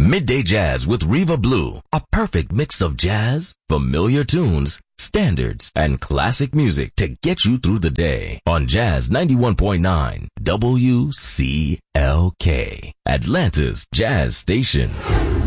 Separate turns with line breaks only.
Midday Jazz with Reva Blue. A perfect mix of jazz, familiar tunes, standards, and classic music to get you through the day. On Jazz 91.9 WCLK, Atlanta's Jazz Station.